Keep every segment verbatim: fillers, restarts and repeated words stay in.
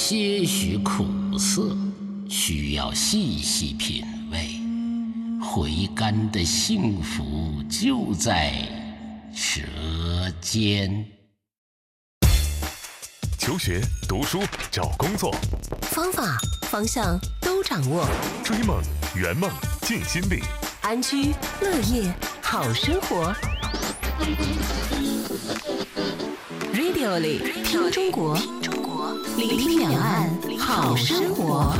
些许苦涩，需要细细品味。回甘的幸福就在舌尖。 求学、读书、找工作， 方法、方向都掌握。 追梦、圆梦、尽心力， 安居乐业好生活。Radio 里听中国，聆听两岸好生活。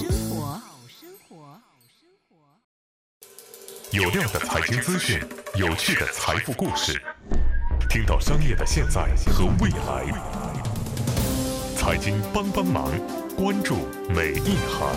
有料的财经资讯，有趣的财富故事，听到商业的现在和未来。财经帮帮忙，关注每一行。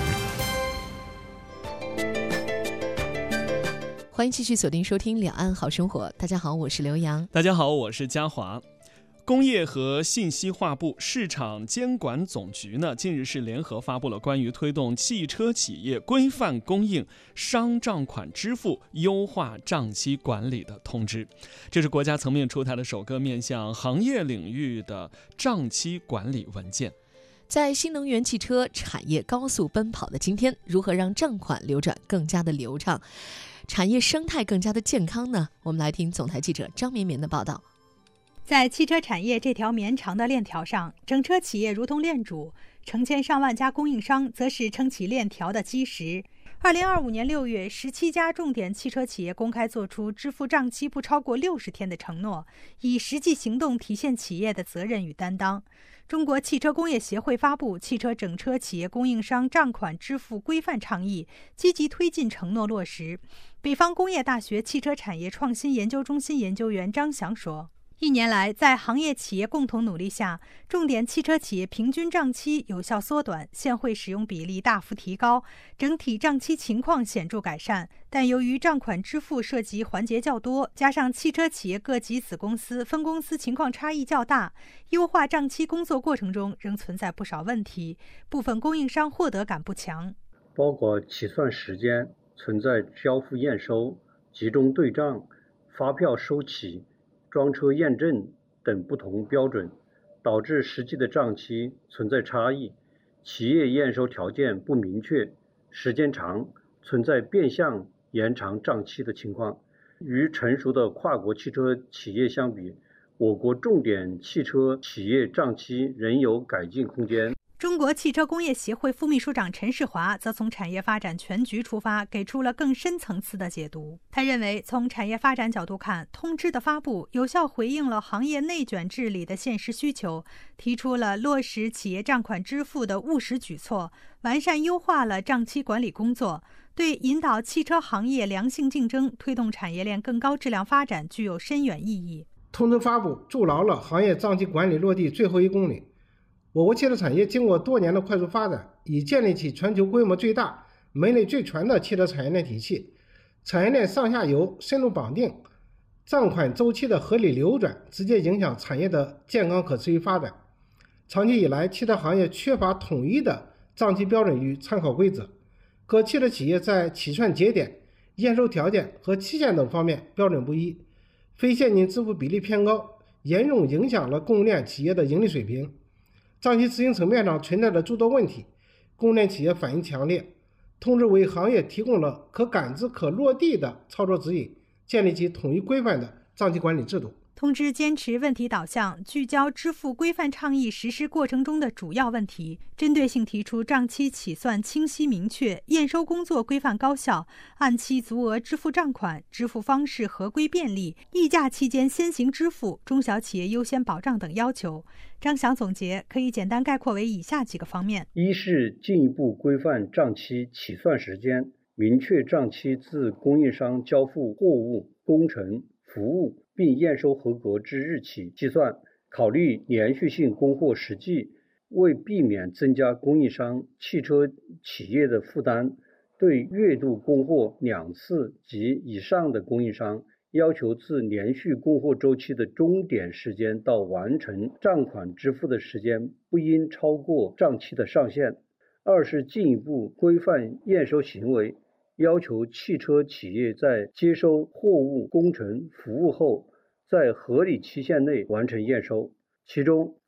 欢迎继续锁定收听两岸好生活。大家好，我是刘洋。 大家好，我是嘉华。工业和信息化部市场监管总局呢，近日是联合发布了关于推动汽车企业规范供应商账款支付、优化账期管理的通知。这是国家层面出台的首个面向行业领域的账期管理文件。 在新能源汽车产业高速奔跑的今天，如何让账款流转更加的流畅，产业生态更加的健康呢？我们来听总台记者张绵绵的报道。 在汽车产业这条绵长的链条上，整车企业如同链主，成千上万家供应商则是撑起链条的基石。二零二五年六月，十七家重点汽车企业公开做出支付账期不超过六十天的承诺，以实际行动体现企业的责任与担当。中国汽车工业协会发布《汽车整车企业供应商账款支付规范倡议》，积极推进承诺落实。北方工业大学汽车产业创新研究中心研究员张翔说，一年来，在行业企业共同努力下，重点汽车企业平均账期有效缩短，现汇使用比例大幅提高，整体账期情况显著改善。但由于账款支付涉及环节较多，加上汽车企业各级子公司、分公司情况差异较大，优化账期工作过程中仍存在不少问题，部分供应商获得感不强， 包括起算时间、存在交付验收、集中对账、发票收起、装车验证等不同标准，导致实际的账期存在差异，企业验收条件不明确，时间长，存在变相延长账期的情况。与成熟的跨国汽车企业相比，我国重点汽车企业账期仍有改进空间。 中国汽车工业协会副秘书长陈世华则从产业发展全局出发，给出了更深层次的解读。他认为，从产业发展角度看，通知的发布有效回应了行业内卷治理的现实需求，提出了落实企业账款支付的务实举措，完善优化了账期管理工作，对引导汽车行业良性竞争、推动产业链更高质量发展具有深远意义。 通知发布筑牢了行业账期管理落地最后一公里。我国汽车产业经过多年的快速发展，已建立起全球规模最大、门类最全的汽车产业链体系。产业链上下游深入绑定，账款周期的合理流转，直接影响产业的健康可持续发展。长期以来，汽车行业缺乏统一的账期标准与参考规则，各汽车企业在起算节点、验收条件和期限等方面标准不一，非现金支付比例偏高，严重影响了供应链企业的盈利水平。账期执行层面上存在着诸多问题，供应链企业反应强烈。通知为行业提供了可感知、可落地的操作指引，建立起统一规范的账期管理制度。 通知坚持问题导向，聚焦支付规范倡议实施过程中的主要问题，针对性提出账期起算清晰明确、验收工作规范高效、按期足额支付账款、支付方式合规便利、议价期间先行支付、中小企业优先保障等要求。张翔总结可以简单概括为以下几个方面： 一是进一步规范账期起算时间，明确账期自供应商交付货物、工程、服务并验收合格之日起计算，考虑连续性供货实际，为避免增加供应商、汽车企业的负担，对月度供货两次及以上的供应商，要求自连续供货周期的终点时间到完成账款支付的时间不应超过账期的上限。二是进一步规范验收行为，要求汽车企业在接收货物、工程、服务后，在合理期限内完成验收。其中，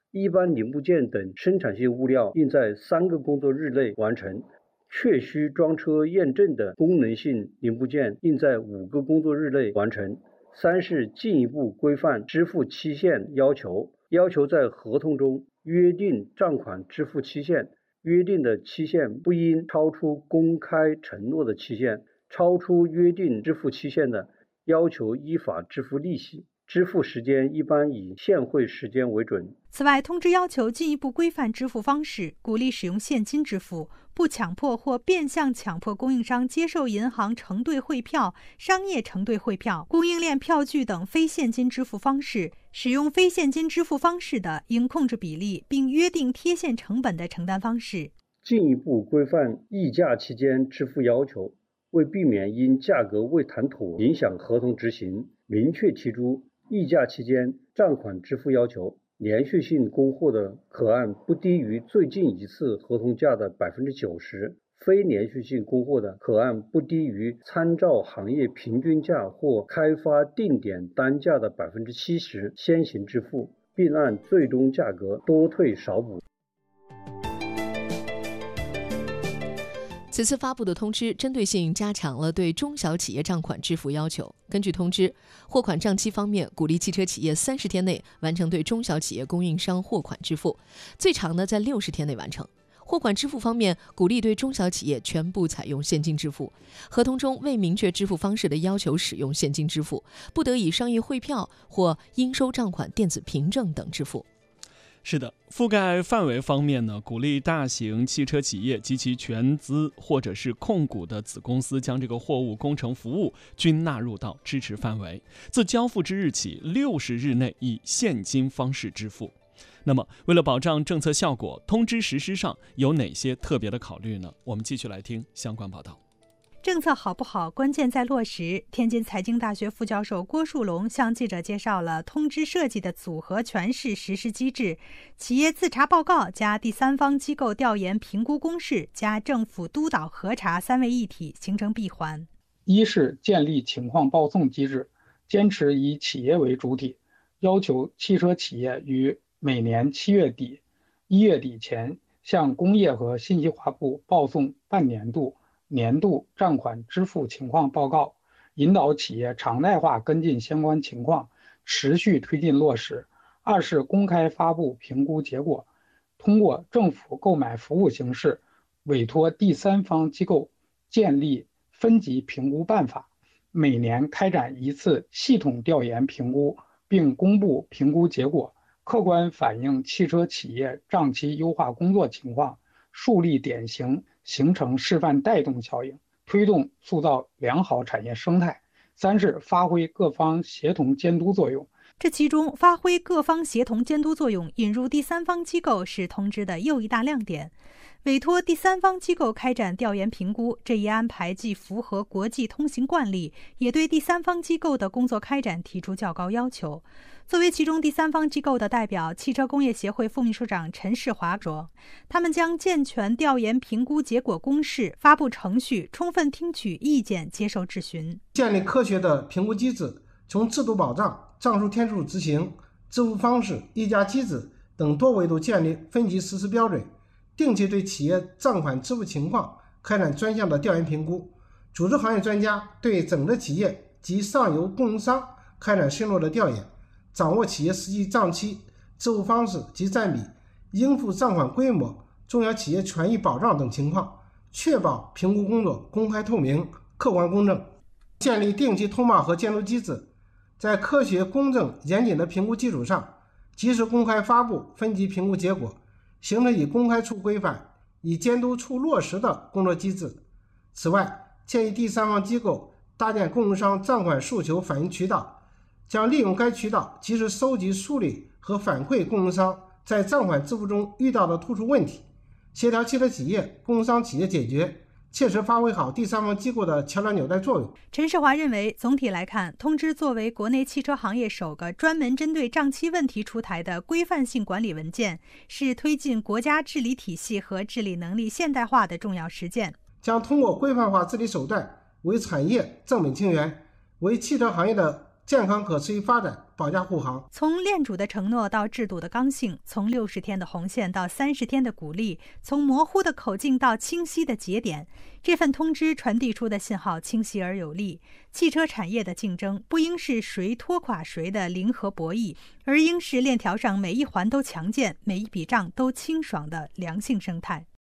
一般零部件等生产性物料应在三个工作日内完成。确需装车验证的功能性零部件应在五个工作日内完成。三是进一步规范支付期限要求，要求在合同中约定账款支付期限，约定的期限不应超出公开承诺的期限，超出约定支付期限的，要求依法支付利息。支付时间一般以现汇时间为准。 此外，通知要求进一步规范支付方式，鼓励使用现金支付，不强迫或变相强迫供应商接受银行承兑汇票、商业承兑汇票、供应链票据等非现金支付方式。使用非现金支付方式的，应控制比例，并约定贴现成本的承担方式。 进一步规范议价期间支付要求，为避免因价格未谈妥影响合同执行，明确提出议价期间账款支付要求，连续性供货的可按不低于最近一次合同价的 百分之九十， 非连续性供货的可按不低于参照行业平均价或开发定点单价的 百分之七十 先行支付，并按最终价格多退少补。 此次发布的通知针对性加强了对中小企业账款支付要求。根据通知，货款账期方面，鼓励汽车企业三十天内完成对中小企业供应商货款支付，最长的在六十天内完成。货款支付方面，鼓励对中小企业全部采用现金支付，合同中未明确支付方式的要求使用现金支付，不得以商业汇票或应收账款电子凭证等支付。 是的，覆盖范围方面呢，鼓励大型汽车企业及其全资或者是控股的子公司将这个货物工程服务均纳入到支持范围，自交付之日起六十日内以现金方式支付。那么，为了保障政策效果，通知实施上有哪些特别的考虑呢？我们继续来听相关报道。 政策好不好，关键在落实。天津财经大学副教授郭树龙向记者介绍了通知设计的组合拳式实施机制：企业自查报告加第三方机构调研评估公示加政府督导核查三位一体，形成闭环。 一是建立情况报送机制，坚持以企业为主体，要求汽车企业于每年七月底、一月底前向工业和信息化部报送半年度、年度账款支付情况报告，引导企业常态化跟进相关情况，持续推进落实。二是公开发布评估结果，通过政府购买服务形式，委托第三方机构建立分级评估办法，每年开展一次系统调研评估，并公布评估结果，客观反映汽车企业账期优化工作情况，树立典型，形成示范带动效应，推动塑造良好产业生态。三是发挥各方协同监督作用。 这其中发挥各方协同监督作用，引入第三方机构是通知的又一大亮点。委托第三方机构开展调研评估，这一安排既符合国际通行惯例，也对第三方机构的工作开展提出较高要求。作为其中第三方机构的代表，汽车工业协会副秘书长陈世华说，他们将健全调研评估结果公示、发布程序，充分听取意见，接受质询， 建立科学的评估机制，从制度保障、账数天数执行、支付方式、议价机制等多维度建立分级实施标准，定期对企业账款支付情况开展专项的调研评估，组织行业专家对整个企业及上游供应商开展深入的调研，掌握企业实际账期、支付方式及占比、应付账款规模、中小企业权益保障等情况，确保评估工作公开透明、客观公正。建立定期通报和监督机制，在科学、公正、严谨的评估基础上，及时公开发布分级评估结果，形成以公开处规范、以监督处落实的工作机制。此外，建议第三方机构搭建供应商账款诉求反映渠道，将利用该渠道及时收集、梳理和反馈供应商在账款支付中遇到的突出问题，协调汽车企业、供应商企业解决，切实发挥好第三方机构的桥梁纽带作用。 陈世华认为，总体来看，通知作为国内汽车行业首个专门针对账期问题出台的规范性管理文件，是推进国家治理体系和治理能力现代化的重要实践， 将通过规范化治理手段，为产业正本清源，为汽车行业的健康可持续发展，保驾护航。 从链主的承诺到制度的刚性，从六十天的红线到三十天的鼓励，从模糊的口径到清晰的节点，这份通知传递出的信号清晰而有力。汽车产业的竞争不应是谁拖垮谁的零和博弈，而应是链条上每一环都强健，每一笔账都清爽的良性生态。